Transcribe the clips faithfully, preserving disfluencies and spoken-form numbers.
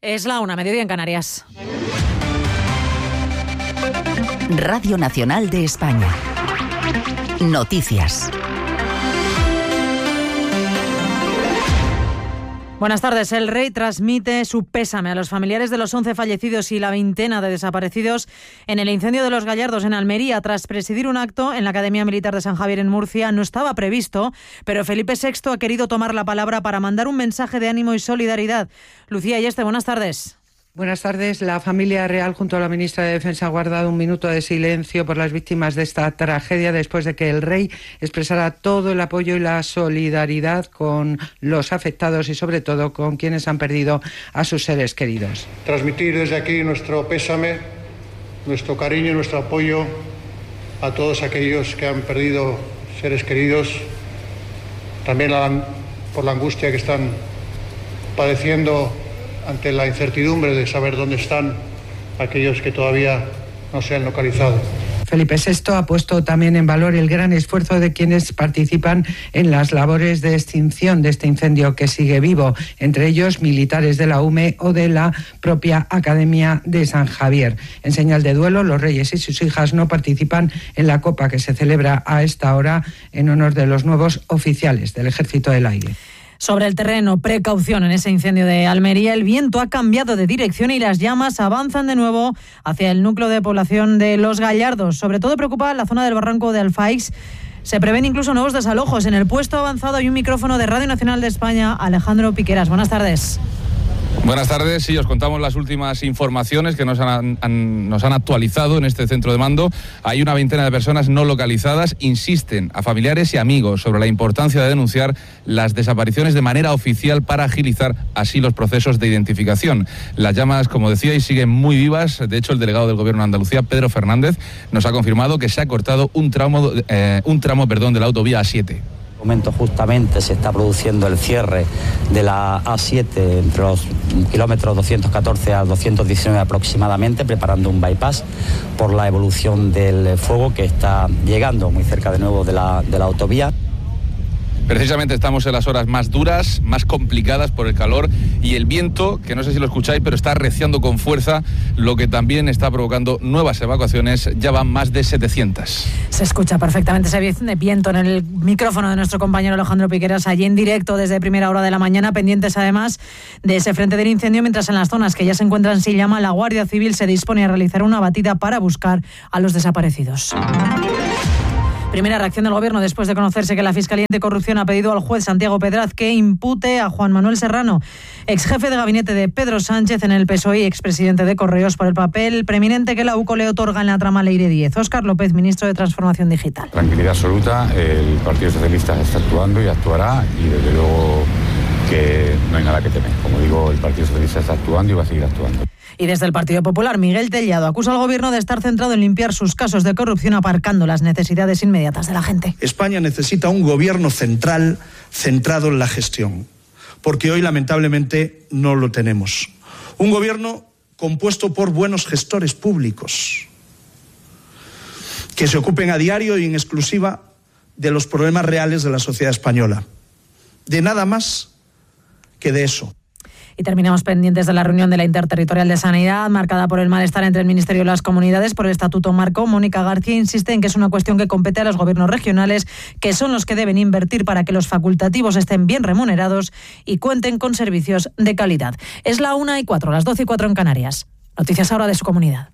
Es la una, mediodía en Canarias. Radio Nacional de España. Noticias. Buenas tardes. El rey transmite su pésame a los familiares de los once fallecidos y la veintena de desaparecidos en el incendio de Los Gallardos en Almería. Tras presidir un acto en la Academia Militar de San Javier en Murcia, no estaba previsto, pero Felipe sexto ha querido tomar la palabra para mandar un mensaje de ánimo y solidaridad. Lucía Ayeste, buenas tardes. Buenas tardes. La familia real junto a la ministra de Defensa ha guardado un minuto de silencio por las víctimas de esta tragedia después de que el rey expresara todo el apoyo y la solidaridad con los afectados y sobre todo con quienes han perdido a sus seres queridos. Transmitir desde aquí nuestro pésame, nuestro cariño y nuestro apoyo a todos aquellos que han perdido seres queridos, también por la angustia que están padeciendo ante la incertidumbre de saber dónde están aquellos que todavía no se han localizado. Felipe sexto ha puesto también en valor el gran esfuerzo de quienes participan en las labores de extinción de este incendio que sigue vivo, entre ellos militares de la U M E o de la propia Academia de San Javier. En señal de duelo, los reyes y sus hijas no participan en la copa que se celebra a esta hora en honor de los nuevos oficiales del Ejército del Aire. Sobre el terreno, precaución en ese incendio de Almería. El viento ha cambiado de dirección y las llamas avanzan de nuevo hacia el núcleo de población de Los Gallardos. Sobre todo preocupa la zona del barranco de Alfaix. Se prevén incluso nuevos desalojos. En el puesto avanzado hay un micrófono de Radio Nacional de España, Alejandro Piqueras. Buenas tardes. Buenas tardes, sí, os contamos las últimas informaciones que nos han, han, nos han actualizado en este centro de mando. Hay una veintena de personas no localizadas. Insisten a familiares y amigos sobre la importancia de denunciar las desapariciones de manera oficial para agilizar así los procesos de identificación. Las llamas, como decíais, siguen muy vivas. De hecho, el delegado del Gobierno de Andalucía, Pedro Fernández, nos ha confirmado que se ha cortado un tramo, eh, un tramo perdón, de la autovía A siete. En este momento justamente se está produciendo el cierre de la A siete entre los kilómetros doscientos catorce a doscientos diecinueve aproximadamente, preparando un bypass por la evolución del fuego que está llegando muy cerca de nuevo de la, de la autovía. Precisamente estamos en las horas más duras, más complicadas por el calor y el viento, que no sé si lo escucháis, pero está arreciando con fuerza, lo que también está provocando nuevas evacuaciones. Ya van más de setecientas. Se escucha perfectamente ese viento en el micrófono de nuestro compañero Alejandro Piqueras, allí en directo desde primera hora de la mañana, pendientes además de ese frente del incendio, mientras en las zonas que ya se encuentran sin llama, la Guardia Civil se dispone a realizar una batida para buscar a los desaparecidos. Primera reacción del Gobierno después de conocerse que la Fiscalía Anticorrupción ha pedido al juez Santiago Pedraz que impute a Juan Manuel Serrano, ex jefe de gabinete de Pedro Sánchez en el P S O E y expresidente de Correos, por el papel preeminente que la U C O le otorga en la trama Leire diez. Óscar López, ministro de Transformación Digital. Tranquilidad absoluta, el Partido Socialista está actuando y actuará, y desde luego que no hay nada que temer. Como digo, el Partido Socialista está actuando y va a seguir actuando. Y desde el Partido Popular, Miguel Tellado acusa al Gobierno de estar centrado en limpiar sus casos de corrupción, aparcando las necesidades inmediatas de la gente. España necesita un gobierno central centrado en la gestión, porque hoy lamentablemente no lo tenemos. Un gobierno compuesto por buenos gestores públicos, que se ocupen a diario y en exclusiva de los problemas reales de la sociedad española. De nada más que de eso. Y terminamos pendientes de la reunión de la Interterritorial de Sanidad, marcada por el malestar entre el Ministerio y las comunidades por el Estatuto Marco. Mónica García insiste en que es una cuestión que compete a los gobiernos regionales, que son los que deben invertir para que los facultativos estén bien remunerados y cuenten con servicios de calidad. Es la una y cuatro, las doce y cuatro en Canarias. Noticias ahora de su comunidad.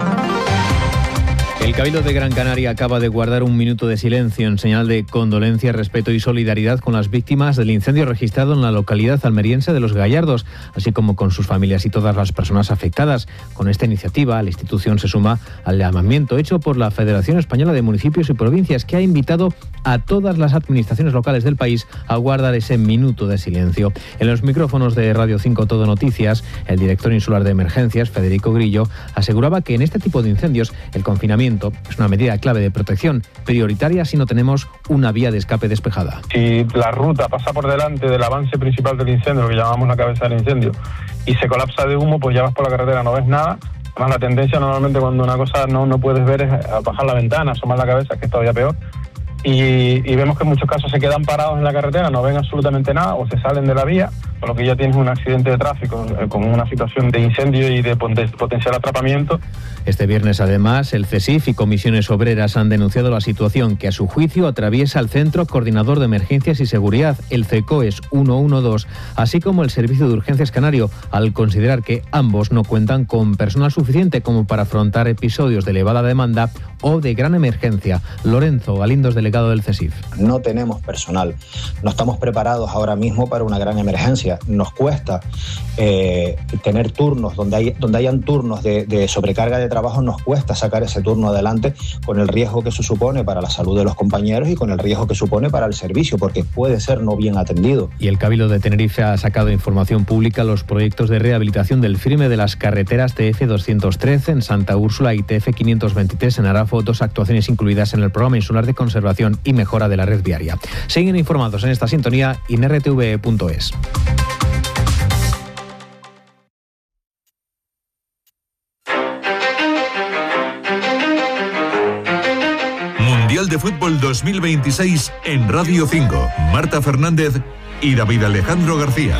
El Cabildo de Gran Canaria acaba de guardar un minuto de silencio en señal de condolencia, respeto y solidaridad con las víctimas del incendio registrado en la localidad almeriense de Los Gallardos, así como con sus familias y todas las personas afectadas. Con esta iniciativa, la institución se suma al llamamiento hecho por la Federación Española de Municipios y Provincias, que ha invitado a todas las administraciones locales del país a guardar ese minuto de silencio. En los micrófonos de Radio cinco Todo Noticias, el director insular de emergencias, Federico Grillo, aseguraba que en este tipo de incendios el confinamiento es una medida clave de protección, prioritaria si no tenemos una vía de escape despejada. Si la ruta pasa por delante del avance principal del incendio, lo que llamamos la cabeza del incendio, y se colapsa de humo, pues ya vas por la carretera, no ves nada. Además, la tendencia normalmente cuando una cosa no, no puedes ver es a bajar la ventana, asomar la cabeza, que es todavía peor. y, y vemos que en muchos casos se quedan parados en la carretera, no ven absolutamente nada o se salen de la vía, con lo que ya tienes un accidente de tráfico eh, con una situación de incendio y de potencial atrapamiento. Este viernes, además, el CESIF y comisiones obreras han denunciado la situación que, a su juicio, atraviesa el Centro Coordinador de Emergencias y Seguridad, el CECOES ciento doce, así como el Servicio de Urgencias Canario, al considerar que ambos no cuentan con personal suficiente como para afrontar episodios de elevada demanda o de gran emergencia. Lorenzo Galindos, delegado del CESIF. No tenemos personal, no estamos preparados ahora mismo para una gran emergencia. Nos cuesta eh, tener turnos, donde, hay, donde hayan turnos de, de sobrecarga de trabajo, nos cuesta sacar ese turno adelante con el riesgo que eso supone para la salud de los compañeros y con el riesgo que supone para el servicio, porque puede ser no bien atendido. Y el Cabildo de Tenerife ha sacado información pública los proyectos de rehabilitación del firme de las carreteras T F doscientos trece en Santa Úrsula y T F quinientos veintitrés en Arafo, dos actuaciones incluidas en el Programa Insular de Conservación y Mejora de la Red Viaria. Siguen informados en esta sintonía y en R T V E punto es. Mundial de Fútbol dos mil veintiséis en Radio cinco. Marta Fernández y David Alejandro García.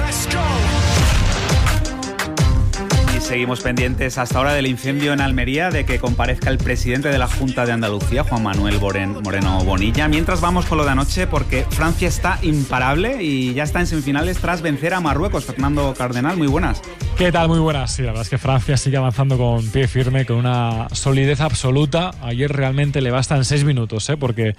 Y seguimos pendientes hasta ahora del incendio en Almería, de que comparezca el presidente de la Junta de Andalucía, Juan Manuel Moreno Bonilla. Mientras vamos con lo de anoche, porque Francia está imparable y ya está en semifinales tras vencer a Marruecos. Fernando Cardenal, muy buenas. ¿Qué tal? Muy buenas. Sí, la verdad es que Francia sigue avanzando con pie firme, con una solidez absoluta. Ayer realmente le bastan seis minutos, ¿eh? porque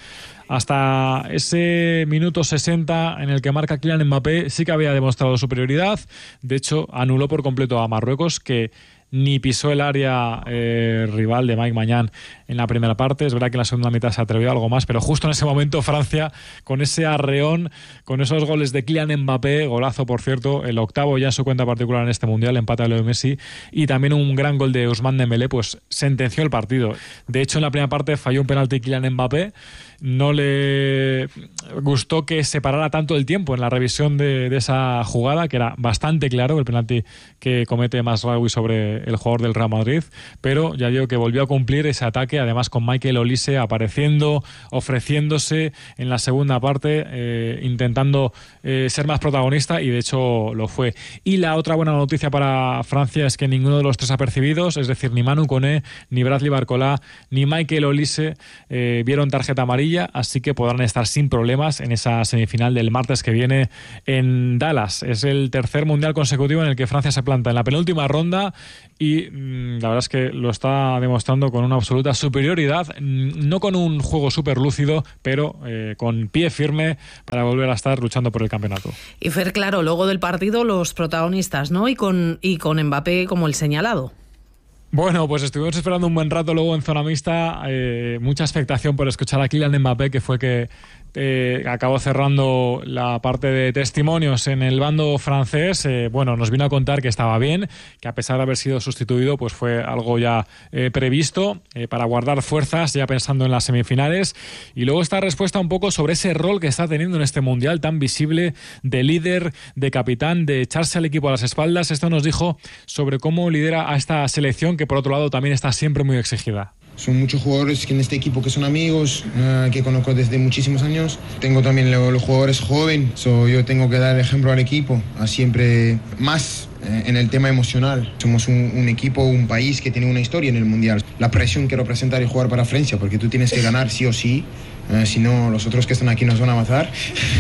hasta ese minuto sesenta en el que marca Kylian Mbappé sí que había demostrado superioridad. De hecho, anuló por completo a Marruecos, que ni pisó el área eh, rival de Mike Maignan en la primera parte. Es verdad que en la segunda mitad se atrevió algo más, pero justo en ese momento Francia, con ese arreón, con esos goles de Kylian Mbappé, golazo por cierto, el octavo ya en su cuenta particular en este Mundial, empate a Leo Messi, y también un gran gol de Ousmane Dembélé, pues sentenció el partido. De hecho, en la primera parte falló un penalti Kylian Mbappé. No le gustó que se parara tanto el tiempo en la revisión de, de esa jugada, que era bastante claro, el penalti que comete Mazraoui sobre el jugador del Real Madrid, pero ya digo que volvió a cumplir ese ataque, además con Michael Olise apareciendo, ofreciéndose en la segunda parte, eh, intentando eh, ser más protagonista, y de hecho lo fue. Y la otra buena noticia para Francia es que ninguno de los tres apercibidos, es decir, ni Manu Koné, ni Bradley Barcola, ni Michael Olise, eh, vieron tarjeta amarilla, así que podrán estar sin problemas en esa semifinal del martes que viene en Dallas. Es el tercer mundial consecutivo en el que Francia se planta en la penúltima ronda y mmm, la verdad es que lo está demostrando con una absoluta superioridad, no con un juego súper lúcido, pero eh, con pie firme para volver a estar luchando por el campeonato. Y Fer, claro, luego del partido los protagonistas, ¿no? Y con, y con Mbappé como el señalado. Bueno, pues estuvimos esperando un buen rato luego en zona mixta, eh, mucha expectación por escuchar a Kylian Mbappé, que fue que eh, acabó cerrando la parte de testimonios en el bando francés. Eh, bueno, nos vino a contar que estaba bien, que a pesar de haber sido sustituido, pues fue algo ya eh, previsto eh, para guardar fuerzas, ya pensando en las semifinales. Y luego esta respuesta un poco sobre ese rol que está teniendo en este mundial tan visible de líder, de capitán, de echarse al equipo a las espaldas. Esto nos dijo sobre cómo lidera a esta selección, que por otro lado también está siempre muy exigida. Son muchos jugadores que en este equipo que son amigos, uh, que conozco desde muchísimos años. Tengo también lo, los jugadores jóvenes, so yo tengo que dar ejemplo al equipo, a siempre más eh, en el tema emocional. Somos un, un equipo, un país que tiene una historia en el Mundial. La presión que representa el jugar para Francia, porque tú tienes que ganar sí o sí, uh, si no los otros que están aquí nos van a matar,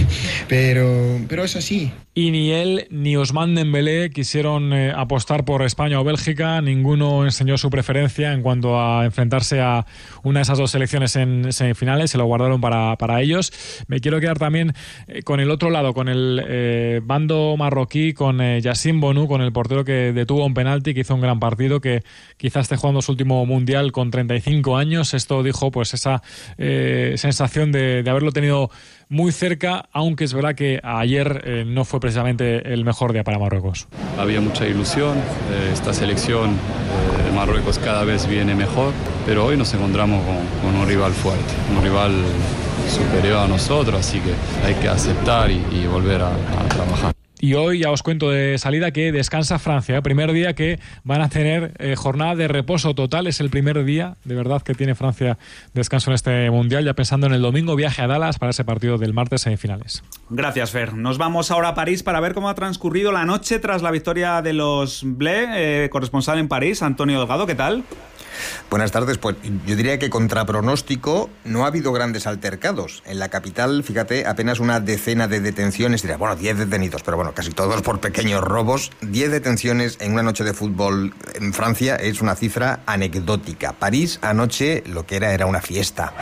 pero, pero es así. Y ni él ni Ousmane Dembélé quisieron eh, apostar por España o Bélgica. Ninguno enseñó su preferencia en cuanto a enfrentarse a una de esas dos selecciones en semifinales. Se lo guardaron para, para ellos. Me quiero quedar también eh, con el otro lado, con el eh, bando marroquí, con eh, Yassine Bounou, con el portero que detuvo un penalti, que hizo un gran partido, que quizás esté jugando su último mundial con treinta y cinco años. Esto dijo pues esa eh, sensación de, de haberlo tenido muy cerca, aunque es verdad que ayer eh, no fue precisamente el mejor día para Marruecos. Había mucha ilusión, eh, esta selección eh, de Marruecos cada vez viene mejor, pero hoy nos encontramos con, con un rival fuerte, un rival superior a nosotros, así que hay que aceptar y, y volver a, a trabajar. Y hoy ya os cuento de salida que descansa Francia, ¿eh? Primer día que van a tener eh, jornada de reposo total, es el primer día de verdad que tiene Francia descanso en este Mundial, ya pensando en el domingo viaje a Dallas para ese partido del martes semifinales. Gracias, Fer. Nos vamos ahora a París para ver cómo ha transcurrido la noche tras la victoria de los Bleus, eh, corresponsal en París, Antonio Delgado, ¿qué tal? Buenas tardes, pues yo diría que contra pronóstico no ha habido grandes altercados. En la capital, fíjate, apenas una decena de detenciones, diría, bueno, diez detenidos, pero bueno, casi todos por pequeños robos. Diez detenciones en una noche de fútbol en Francia es una cifra anecdótica. París anoche lo que era era una fiesta.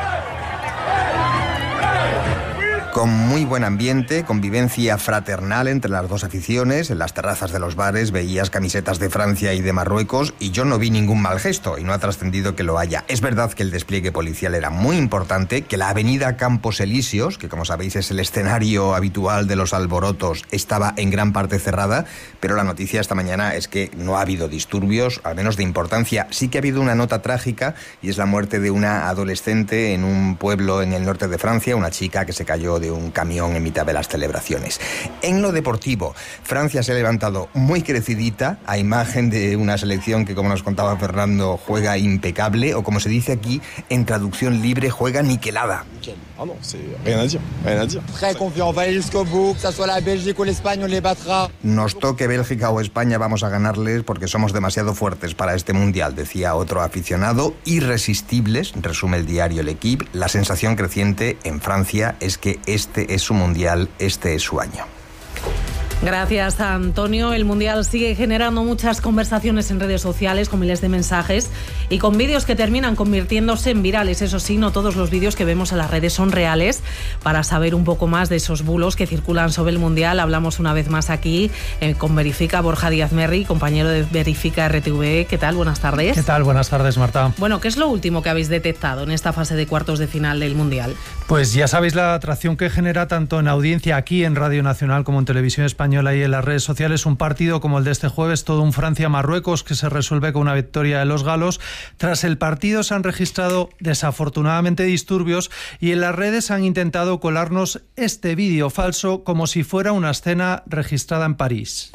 Con muy buen ambiente, convivencia fraternal entre las dos aficiones. En las terrazas de los bares veías camisetas de Francia y de Marruecos y yo no vi ningún mal gesto y no ha trascendido que lo haya. Es verdad que el despliegue policial era muy importante, que la avenida Campos Elíseos, que como sabéis es el escenario habitual de los alborotos, estaba en gran parte cerrada, pero la noticia esta mañana es que no ha habido disturbios, al menos de importancia. Sí que ha habido una nota trágica y es la muerte de una adolescente en un pueblo en el norte de Francia, una chica que se cayó de un camión en mitad de las celebraciones. En lo deportivo, Francia se ha levantado muy crecidita a imagen de una selección que, como nos contaba Fernando, juega impecable, o como se dice aquí, en traducción libre, juega niquelada. Ah non, c'est rien à dire, rien à dire. Très confiant, on va aller jusqu'au bout, que ça soit la Belgique o la España, on les battra. Nos toque Bélgica o España, vamos a ganarles porque somos demasiado fuertes para este mundial, decía otro aficionado. Irresistibles, resume el diario L'Équipe. La sensación creciente en Francia es que este es su mundial, este es su año. Gracias, Antonio. El Mundial sigue generando muchas conversaciones en redes sociales, con miles de mensajes y con vídeos que terminan convirtiéndose en virales. Eso sí, no todos los vídeos que vemos en las redes son reales. Para saber un poco más de esos bulos que circulan sobre el Mundial, hablamos una vez más aquí eh, con Verifica, Borja Díaz Merri, compañero de Verifica R T V. ¿Qué tal? Buenas tardes. ¿Qué tal? Buenas tardes, Marta. Bueno, ¿qué es lo último que habéis detectado en esta fase de cuartos de final del Mundial? Pues ya sabéis la atracción que genera tanto en audiencia aquí en Radio Nacional como en Televisión Española y en las redes sociales un partido como el de este jueves, todo un Francia-Marruecos que se resuelve con una victoria de los galos. Tras el partido se han registrado desafortunadamente disturbios y en las redes han intentado colarnos este vídeo falso como si fuera una escena registrada en París.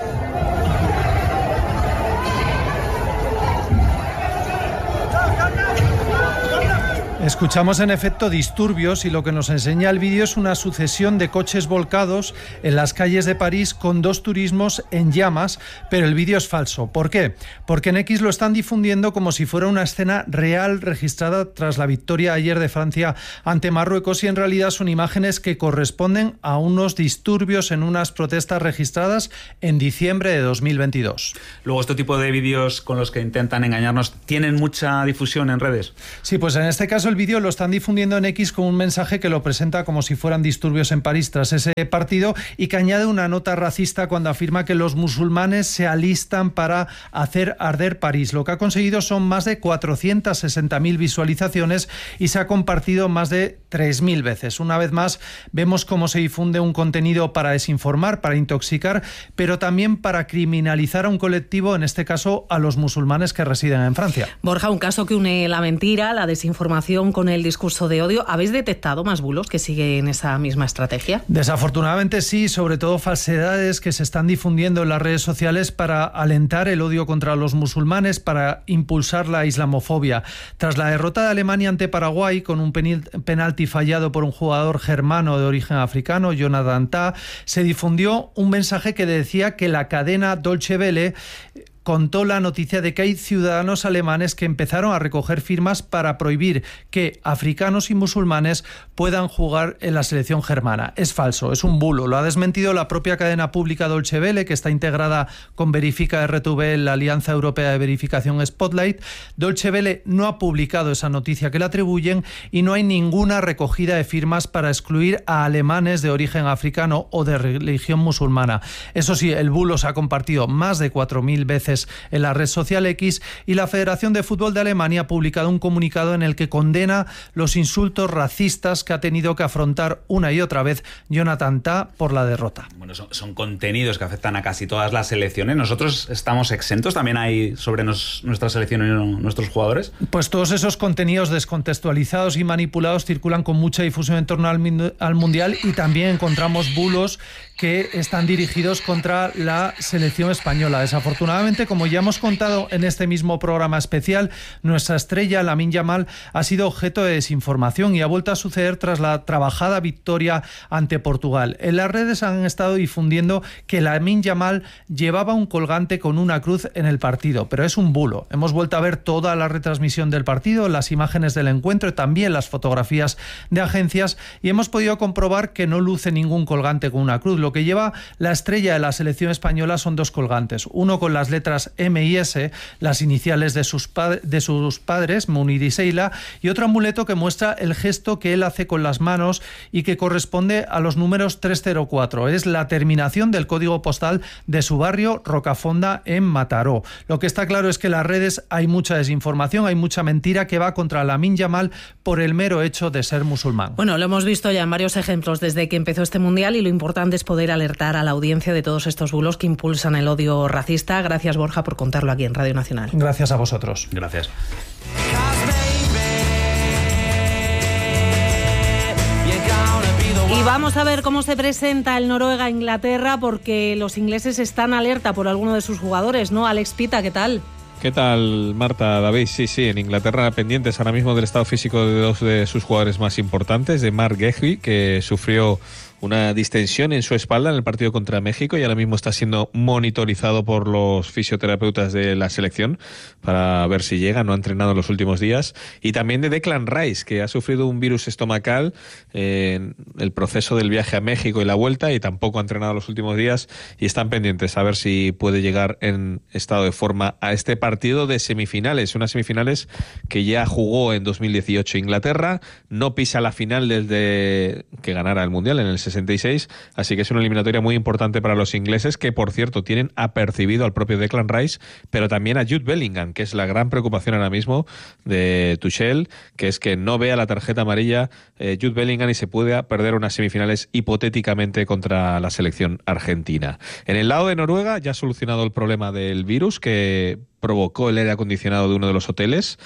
Escuchamos en efecto disturbios y lo que nos enseña el vídeo es una sucesión de coches volcados en las calles de París con dos turismos en llamas, pero el vídeo es falso. ¿Por qué? Porque en X lo están difundiendo como si fuera una escena real registrada tras la victoria ayer de Francia ante Marruecos y en realidad son imágenes que corresponden a unos disturbios en unas protestas registradas en diciembre de dos mil veintidós. Luego, este tipo de vídeos con los que intentan engañarnos, ¿tienen mucha difusión en redes? Sí, pues en este caso el vídeo lo están difundiendo en X con un mensaje que lo presenta como si fueran disturbios en París tras ese partido y que añade una nota racista cuando afirma que los musulmanes se alistan para hacer arder París. Lo que ha conseguido son más de cuatrocientas sesenta mil visualizaciones y se ha compartido más de tres mil veces. Una vez más, vemos cómo se difunde un contenido para desinformar, para intoxicar, pero también para criminalizar a un colectivo, en este caso a los musulmanes que residen en Francia. Borja, un caso que une la mentira, la desinformación con el discurso de odio. ¿Habéis detectado más bulos que siguen esa misma estrategia? Desafortunadamente sí, sobre todo falsedades que se están difundiendo en las redes sociales para alentar el odio contra los musulmanes, para impulsar la islamofobia. Tras la derrota de Alemania ante Paraguay con un penalti fallado por un jugador germano de origen africano, Jonathan Tah, se difundió un mensaje que decía que la cadena Deutsche Welle contó la noticia de que hay ciudadanos alemanes que empezaron a recoger firmas para prohibir que africanos y musulmanes puedan jugar en la selección germana. Es falso, es un bulo. Lo ha desmentido la propia cadena pública Deutsche Welle, que está integrada con Verifica R T V en la Alianza Europea de Verificación Spotlight. Deutsche Welle no ha publicado esa noticia que le atribuyen y no hay ninguna recogida de firmas para excluir a alemanes de origen africano o de religión musulmana. Eso sí, el bulo se ha compartido más de cuatro mil veces mensajes en la red social X, y la Federación de Fútbol de Alemania ha publicado un comunicado en el que condena los insultos racistas que ha tenido que afrontar una y otra vez Jonathan Tah por la derrota. Bueno, son, son contenidos que afectan a casi todas las selecciones. ¿Nosotros estamos exentos? ¿También hay sobre nos, nuestra selección y nuestros jugadores? Pues todos esos contenidos descontextualizados y manipulados circulan con mucha difusión en torno al, al Mundial, y también encontramos bulos que están dirigidos contra la selección española. Desafortunadamente, como ya hemos contado en este mismo programa especial, nuestra estrella Lamine Yamal ha sido objeto de desinformación y ha vuelto a suceder tras la trabajada victoria ante Portugal. En las redes han estado difundiendo que Lamine Yamal llevaba un colgante con una cruz en el partido, pero es un bulo. Hemos vuelto a ver toda la retransmisión del partido, las imágenes del encuentro y también las fotografías de agencias, y hemos podido comprobar que no luce ningún colgante con una cruz. Lo que lleva la estrella de la selección española son dos colgantes, uno con las letras M y S, las iniciales de sus, de sus padres, Munir y Seila, y otro amuleto que muestra el gesto que él hace con las manos y que corresponde a los números tres cero cuatro. Es la terminación del código postal de su barrio, Rocafonda, en Mataró. Lo que está claro es que en las redes hay mucha desinformación, hay mucha mentira que va contra Lamine Yamal por el mero hecho de ser musulmán. Bueno, lo hemos visto ya en varios ejemplos desde que empezó este Mundial, y lo importante es poder alertar a la audiencia de todos estos bulos que impulsan el odio racista. Gracias, Borja, por contarlo aquí en Radio Nacional. Gracias a vosotros. Gracias. Y vamos a ver cómo se presenta el Noruega-Inglaterra, porque los ingleses están alerta por alguno de sus jugadores, ¿no? Alex Pita, ¿qué tal? ¿Qué tal, Marta, David? Sí, sí, en Inglaterra pendientes ahora mismo del estado físico de dos de sus jugadores más importantes, de Mark Guehi, que sufrió una distensión en su espalda en el partido contra México y ahora mismo está siendo monitorizado por los fisioterapeutas de la selección para ver si llega, no ha entrenado en los últimos días. Y también de Declan Rice, que ha sufrido un virus estomacal en el proceso del viaje a México y la vuelta, y tampoco ha entrenado en los últimos días, y están pendientes a ver si puede llegar en estado de forma a este partido de semifinales, unas semifinales que ya jugó en dos mil dieciocho Inglaterra, no pisa la final desde que ganara el Mundial en el sesenta y seis, así que es una eliminatoria muy importante para los ingleses, que por cierto tienen apercibido al propio Declan Rice, pero también a Jude Bellingham, que es la gran preocupación ahora mismo de Tuchel, que es que no vea la tarjeta amarilla eh, Jude Bellingham y se pueda perder unas semifinales hipotéticamente contra la selección argentina. En el lado de Noruega ya ha solucionado el problema del virus que provocó el aire acondicionado de uno de los hoteles.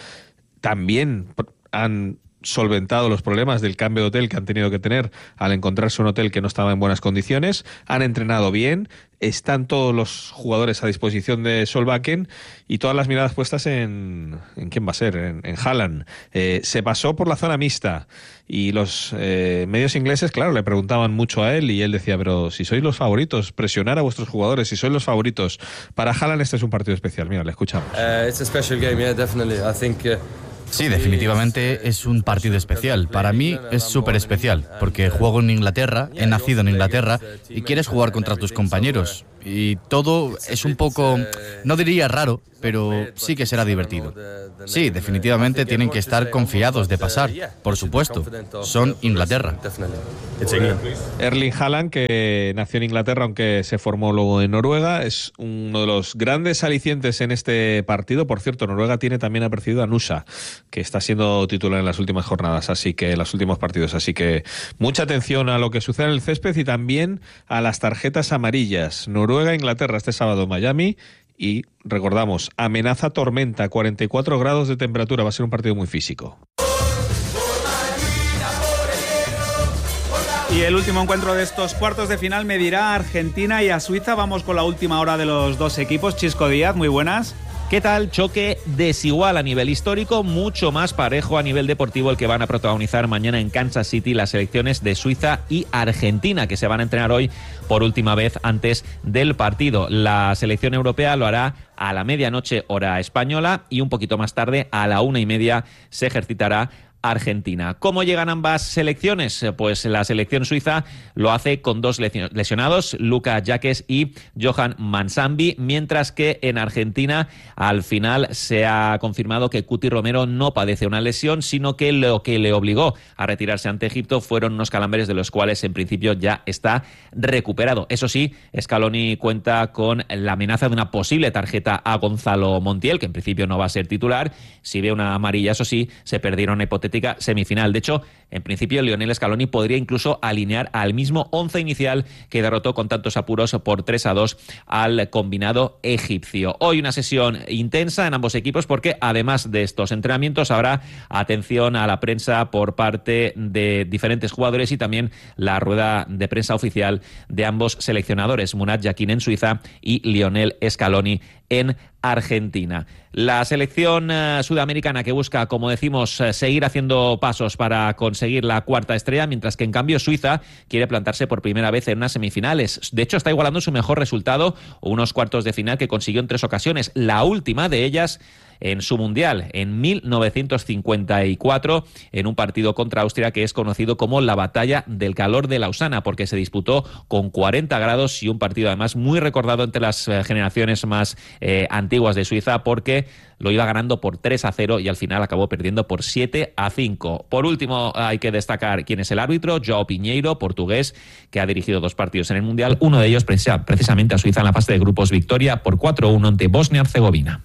También han solventado los problemas del cambio de hotel que han tenido que tener al encontrarse un hotel que no estaba en buenas condiciones. Han entrenado bien, están todos los jugadores a disposición de Solbakken y todas las miradas puestas en, ¿en quién va a ser? En, en Haaland. Eh, se pasó por la zona mixta y los eh, medios ingleses, claro, le preguntaban mucho a él y él decía, pero si sois los favoritos, presionar a vuestros jugadores, si sois los favoritos. Para Haaland este es un partido especial. Mira, le escuchamos. Uh, it's a special game, yeah, definitely. I think uh... Sí, definitivamente es un partido especial. Para mí es súper especial, porque juego en Inglaterra, he nacido en Inglaterra y quieres jugar contra tus compañeros. Y todo es un poco, no diría raro, pero sí que será divertido. Sí, definitivamente tienen que estar confiados de pasar, por supuesto. Son Inglaterra. Erling Haaland, que nació en Inglaterra aunque se formó luego en Noruega, es uno de los grandes alicientes en este partido. Por cierto, Noruega tiene también apercibido a Nusa, que está siendo titular en las últimas jornadas, así que en los últimos partidos. Así que mucha atención a lo que sucede en el césped y también a las tarjetas amarillas. Noruega, Inglaterra este sábado en Miami. Y recordamos, amenaza tormenta, cuarenta y cuatro grados de temperatura, va a ser un partido muy físico. Y el último encuentro de estos cuartos de final medirá a Argentina y a Suiza. Vamos con la última hora de los dos equipos. Chisco Díaz, muy buenas. ¿Qué tal? Choque desigual a nivel histórico, mucho más parejo a nivel deportivo el que van a protagonizar mañana en Kansas City las selecciones de Suiza y Argentina, que se van a entrenar hoy por última vez antes del partido. La selección europea lo hará a la medianoche hora española y un poquito más tarde, a la una y media, se ejercitará Argentina. ¿Cómo llegan ambas selecciones? Pues la selección suiza lo hace con dos lesionados, Luka Jaques y Johan Mansambi, mientras que en Argentina al final se ha confirmado que Cuti Romero no padece una lesión, sino que lo que le obligó a retirarse ante Egipto fueron unos calambres de los cuales en principio ya está recuperado. Eso sí, Scaloni cuenta con la amenaza de una posible tarjeta a Gonzalo Montiel, que en principio no va a ser titular. Si ve una amarilla, eso sí, se perdiera una hipotética semifinal. De hecho, en principio, Lionel Scaloni podría incluso alinear al mismo once inicial que derrotó con tantos apuros por tres a dos al combinado egipcio. Hoy una sesión intensa en ambos equipos porque, además de estos entrenamientos, habrá atención a la prensa por parte de diferentes jugadores y también la rueda de prensa oficial de ambos seleccionadores, Murat Yakin en Suiza y Lionel Scaloni en Argentina. La selección uh, sudamericana que busca, como decimos, uh, seguir haciendo pasos para conseguir la cuarta estrella, mientras que en cambio Suiza quiere plantarse por primera vez en unas semifinales. De hecho, está igualando su mejor resultado, unos cuartos de final que consiguió en tres ocasiones, la última de ellas en su mundial, en mil novecientos cincuenta y cuatro, en un partido contra Austria que es conocido como la Batalla del Calor de Lausana, porque se disputó con cuarenta grados y un partido además muy recordado entre las eh, generaciones más eh, antiguas de Suiza, porque lo iba ganando por tres a cero y al final acabó perdiendo por siete a cinco. Por último, hay que destacar quién es el árbitro, João Pinheiro, portugués, que ha dirigido dos partidos en el mundial, uno de ellos precisamente a Suiza en la fase de grupos, victoria por cuatro a uno ante Bosnia-Herzegovina.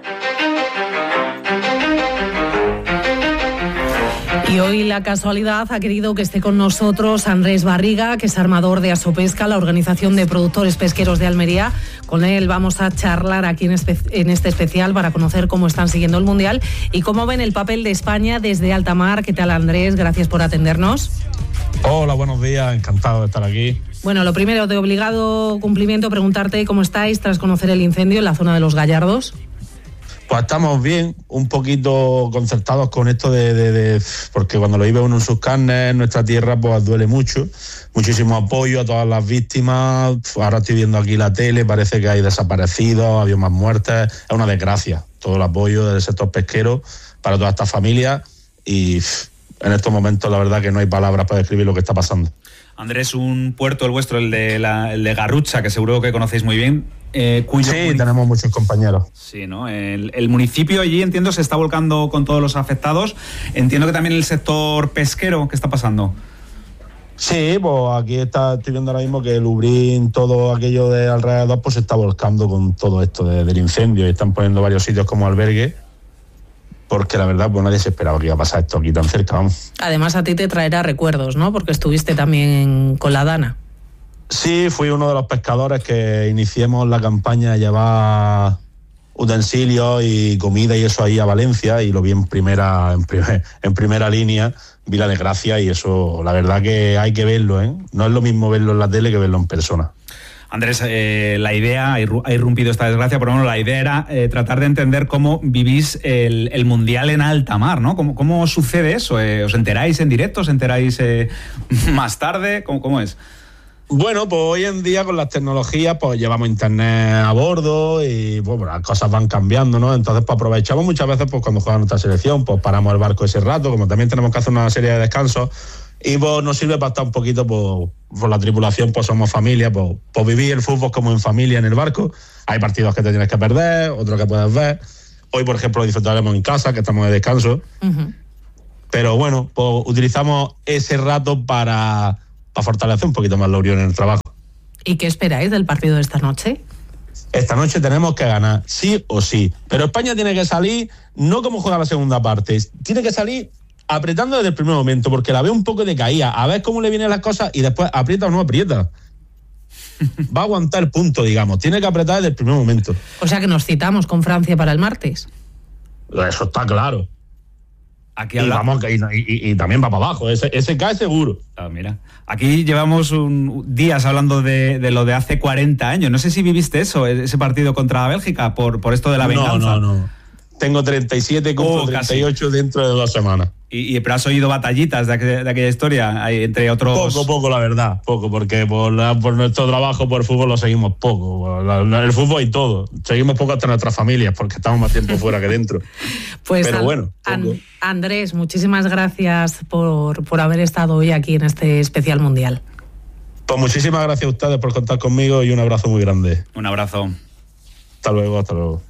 Y hoy la casualidad ha querido que esté con nosotros Andrés Barriga, que es armador de Asopesca, la organización de productores pesqueros de Almería. Con él vamos a charlar aquí en, espe- en este especial para conocer cómo están siguiendo el Mundial y cómo ven el papel de España desde alta mar. ¿Qué tal, Andrés? Gracias por atendernos. Hola, buenos días, encantado de estar aquí. Bueno, lo primero, de obligado cumplimiento, preguntarte cómo estáis tras conocer el incendio en la zona de los Gallardos. Pues estamos bien, un poquito concertados con esto de, de, de porque cuando lo vive uno en sus carnes, en nuestra tierra, pues duele mucho. Muchísimo apoyo a todas las víctimas. Ahora estoy viendo aquí la tele, parece que hay desaparecidos, había más muertes. Es una desgracia todo el apoyo del sector pesquero para todas estas familias y en estos momentos la verdad que no hay palabras para describir lo que está pasando. Andrés, un puerto, el vuestro, el de, la, el de Garrucha, que seguro que conocéis muy bien. Eh, cuyo sí, munic- tenemos muchos compañeros. Sí, ¿no? El, el municipio allí, entiendo, se está volcando con todos los afectados. Entiendo que también el sector pesquero, ¿qué está pasando? Sí, pues aquí está, estoy viendo ahora mismo que el Ubrín, todo aquello de alrededor, pues se está volcando con todo esto de, del incendio y están poniendo varios sitios como albergue, porque la verdad, pues nadie se esperaba que iba a pasar esto aquí tan cerca, vamos. Además a ti te traerá recuerdos, ¿no? Porque estuviste también con la Dana. Sí, fui uno de los pescadores que iniciemos la campaña de llevar utensilios y comida y eso ahí a Valencia y lo vi en primera, en primer, en primera línea, vi la desgracia y eso, la verdad que hay que verlo, ¿eh? No es lo mismo verlo en la tele que verlo en persona. Andrés, eh, la idea, ha irrumpido esta desgracia, pero bueno, la idea era eh, tratar de entender cómo vivís el, el Mundial en alta mar, ¿no? ¿Cómo, cómo sucede eso? Eh, ¿Os enteráis en directo? ¿Os enteráis eh, más tarde? ¿Cómo, cómo es? Bueno, pues hoy en día con las tecnologías pues llevamos internet a bordo y pues, las cosas van cambiando, ¿no? Entonces pues aprovechamos muchas veces pues cuando juega nuestra selección, pues paramos el barco ese rato, como también tenemos que hacer una serie de descansos y pues nos sirve para estar un poquito pues, por la tripulación, pues somos familia, pues, pues vivir el fútbol como en familia en el barco. Hay partidos que te tienes que perder, otros que puedes ver. Hoy, por ejemplo, lo disfrutaremos en casa, que estamos de descanso. Uh-huh. Pero bueno, pues utilizamos ese rato para... para fortalecer un poquito más la unión en el trabajo. ¿Y qué esperáis del partido de esta noche? Esta noche tenemos que ganar, sí o sí. Pero España tiene que salir, no como juega la segunda parte, tiene que salir apretando desde el primer momento, porque la veo un poco decaída, a ver cómo le vienen las cosas y después aprieta o no aprieta. Va a aguantar el punto, digamos. Tiene que apretar desde el primer momento. O sea que nos citamos con Francia para el martes. Eso está claro. Aquí y, vamos, y, y, y también va para abajo, ese, ese cae seguro. Ah, mira. Aquí llevamos un, días hablando de, de lo de hace cuarenta años. No sé si viviste eso, ese partido contra Bélgica, por, por esto de la venganza. No, no, no. Tengo treinta y siete, cumplo oh, treinta y ocho casi. Dentro de dos semanas. ¿Y, y pero has oído batallitas de, aqu- de aquella historia, hay, entre otros? Poco, poco, la verdad, poco, porque por, la- por nuestro trabajo, por el fútbol lo seguimos poco. La- la- el fútbol y todo. Seguimos poco hasta nuestras familias, porque estamos más tiempo fuera que dentro. Pues Pero An- bueno, An- Andrés, muchísimas gracias por, por haber estado hoy aquí en este especial mundial. Pues muchísimas gracias a ustedes por contar conmigo y un abrazo muy grande. Un abrazo. Hasta luego, hasta luego.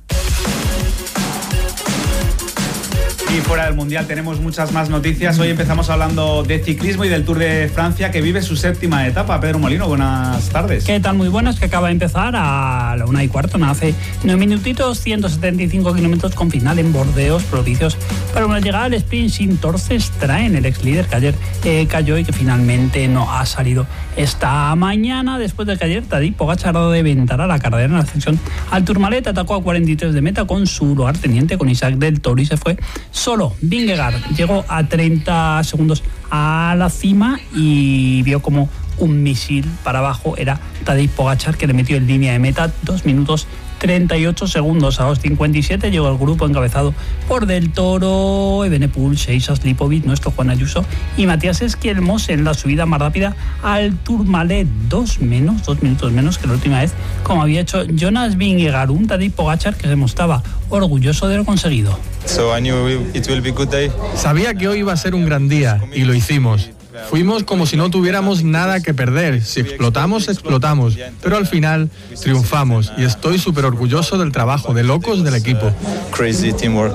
Y fuera del Mundial tenemos muchas más noticias. Hoy empezamos hablando de ciclismo y del Tour de Francia, que vive su séptima etapa. Pedro Molino, buenas tardes. ¿Qué tal? Muy buenas, que acaba de empezar a la una y cuarto, ¿no? Hace nueve minutitos, ciento setenta y cinco kilómetros con final en Bordeos, propicios para una llegada al sprint sin torces. Traen el ex líder que ayer eh, cayó y que finalmente no ha salido esta mañana, después de que ayer Tadej Pogačar de ventar a la carrera en la ascensión al Tourmalet, atacó a cuarenta y tres de meta con su lugar teniente, con Isaac del Toro, y se fue solo. Vingegaard llegó a treinta segundos a la cima y vio como un misil para abajo era Tadej Pogačar, que le metió en línea de meta dos minutos treinta y ocho segundos. A los cincuenta y siete llegó el grupo encabezado por Del Toro, Evenepoel, Seixas, Lipovic, nuestro Juan Ayuso y Matías Esquelmos en la subida más rápida al Tourmalet. Dos menos, dos minutos menos que la última vez, como había hecho Jonas Vingegaard. Un Tadej Pogačar que se mostraba orgulloso de lo conseguido. So I knew it will be a good day. Sabía que hoy iba a ser un gran día y lo hicimos. Fuimos como si no tuviéramos nada que perder. Si explotamos, explotamos. Pero al final triunfamos y estoy súper orgulloso del trabajo de locos del equipo. Crazy teamwork.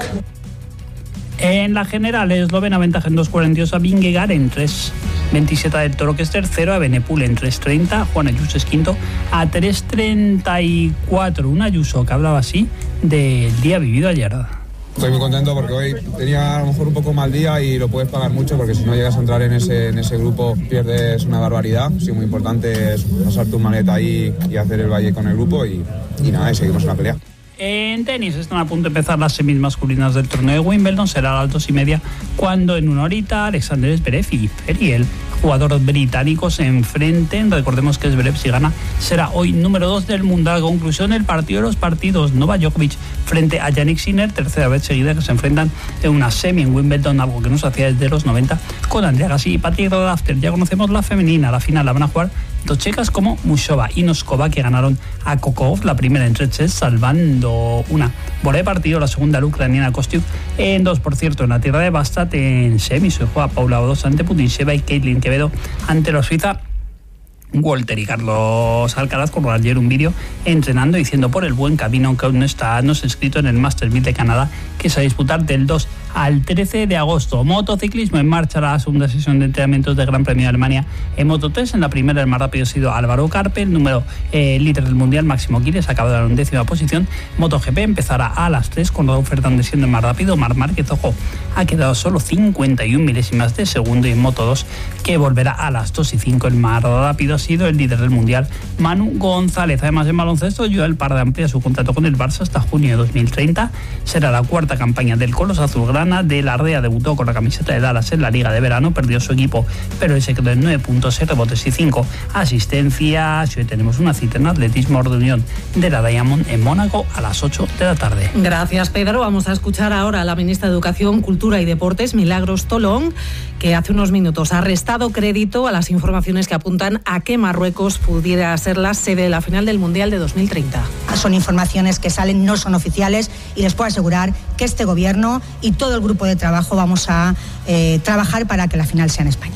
En la general, eslovena ventaja en dos cuarenta y dos a Vingegaard, en tres veintisiete del Toro, que es tercero, a Evenepoel en tres treinta, Juan Ayuso es quinto a tres treinta y cuatro. Un Ayuso que hablaba así del día vivido ayer. Estoy muy contento porque hoy tenía a lo mejor un poco mal día y lo puedes pagar mucho, porque si no llegas a entrar en ese, en ese grupo pierdes una barbaridad. Sí, muy importante es pasar tu maleta ahí y hacer el valle con el grupo y, y nada, y seguimos en la pelea. En tenis están a punto de empezar las semis masculinas del torneo de Wimbledon. Será a las dos y media cuando en una horita Alexander Zverev y Feriel, jugador británico, se enfrenten. Recordemos que Zverev, si gana, será hoy número dos del mundo. A conclusión, el partido de los partidos: Novak Djokovic frente a Yannick Sinner, tercera vez seguida que se enfrentan en una semi en Wimbledon, algo que no se hacía desde los noventa, con Andrea Gassi y Patrick Rafter. Ya conocemos la femenina. La final la van a jugar dos checas como Mushova y Noskova, que ganaron a Kokov la primera en tres sets, salvando una bola de partido. La segunda, la ucraniana Kostyuk en dos. Por cierto, en la tierra de Bastat, en semis, se juega Paula Badosa ante Putintseva y Caitlin Quevedo ante la suiza Walter y Carlos Alcaraz. Con ayer un vídeo entrenando, diciendo por el buen camino, aunque aún no está no está inscrito en el Masters mil de Canadá, que se va a disputar del dos al trece de agosto. Motociclismo, en marcha la segunda sesión de entrenamientos del Gran Premio de Alemania en Moto tres. En la primera, el más rápido ha sido Álvaro Carpe, el número eh, líder del mundial. Máximo Quiles acaba de dar en décima posición. MotoGP empezará a las tres con Raúl Fernández siendo el más rápido. Marc Márquez, ojo, ha quedado solo cincuenta y una milésimas de segundo. Y en Moto dos, que volverá a las dos y cinco, el más rápido ha sido el líder del mundial, Manu González. Además, en baloncesto, Joel Parda amplía su contrato con el Barça hasta junio de dos mil treinta. Será la cuarta campaña del Colos Azulgrana. De la Ardea debutó con la camiseta de Dallas en la Liga de Verano, perdió su equipo, pero él se quedó en nueve puntos, seis rebotes y cinco asistencias. Y hoy tenemos una cita en atletismo de Unión de la Diamond en Mónaco a las ocho de la tarde. Gracias, Pedro. Vamos a escuchar ahora a la ministra de Educación, Cultura y Deportes, Milagros Tolón, que hace unos minutos ha restado crédito a las informaciones que apuntan a que Marruecos pudiera ser la sede de la final del Mundial de dos mil treinta. Son informaciones que salen, no son oficiales, y les puedo asegurar que este gobierno y todo el grupo de trabajo vamos a eh, trabajar para que la final sea en España.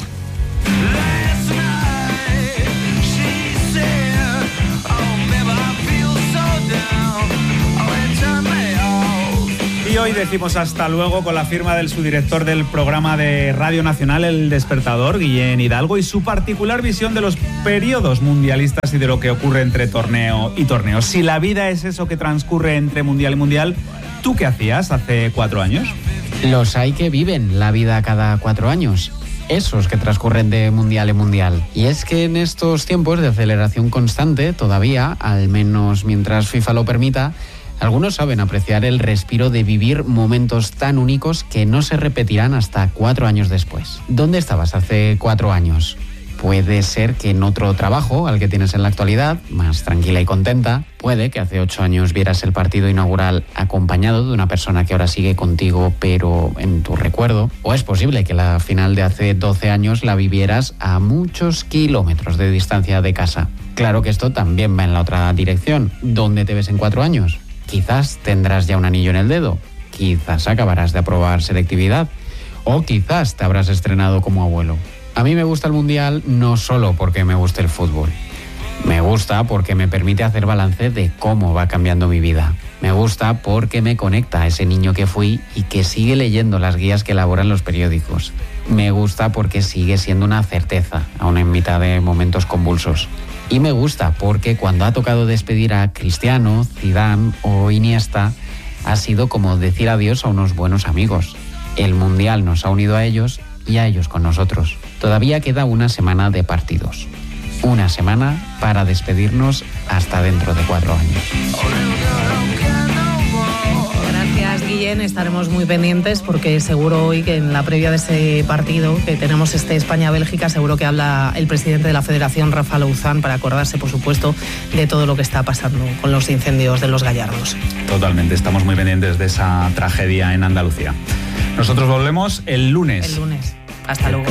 Y hoy decimos hasta luego con la firma del subdirector del programa de Radio Nacional El Despertador, Guillén Hidalgo, y su particular visión de los periodos mundialistas y de lo que ocurre entre torneo y torneo. Si la vida es eso que transcurre entre mundial y mundial, ¿tú qué hacías hace cuatro años? Los hay que viven la vida cada cuatro años. Esos que transcurren de mundial en mundial. Y es que en estos tiempos de aceleración constante, todavía, al menos mientras FIFA lo permita, algunos saben apreciar el respiro de vivir momentos tan únicos que no se repetirán hasta cuatro años después. ¿Dónde estabas hace cuatro años? Puede ser que en otro trabajo, al que tienes en la actualidad, más tranquila y contenta, puede que hace ocho años vieras el partido inaugural acompañado de una persona que ahora sigue contigo, pero en tu recuerdo. O es posible que la final de hace doce años la vivieras a muchos kilómetros de distancia de casa. Claro que esto también va en la otra dirección. ¿Dónde te ves en cuatro años? Quizás tendrás ya un anillo en el dedo. Quizás acabarás de aprobar selectividad. O quizás te habrás estrenado como abuelo. A mí me gusta el Mundial no solo porque me gusta el fútbol. Me gusta porque me permite hacer balance de cómo va cambiando mi vida. Me gusta porque me conecta a ese niño que fui y que sigue leyendo las guías que elaboran los periódicos. Me gusta porque sigue siendo una certeza, aun en mitad de momentos convulsos. Y me gusta porque cuando ha tocado despedir a Cristiano, Zidane o Iniesta, ha sido como decir adiós a unos buenos amigos. El Mundial nos ha unido a ellos y a ellos con nosotros. Todavía queda una semana de partidos. Una semana para despedirnos hasta dentro de cuatro años. Gracias, Guillén. Estaremos muy pendientes porque seguro hoy que en la previa de ese partido que tenemos este España-Bélgica, seguro que habla el presidente de la Federación, Rafa Louzán, para acordarse, por supuesto, de todo lo que está pasando con los incendios de los Gallardos. Totalmente, estamos muy pendientes de esa tragedia en Andalucía. Nosotros volvemos el lunes. El lunes. Hasta luego.